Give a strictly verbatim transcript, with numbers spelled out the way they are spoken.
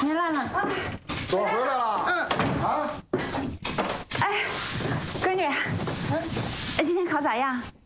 回来了。 朵回来了。嗯。啊。 哎，闺女，哎，今天考咋样？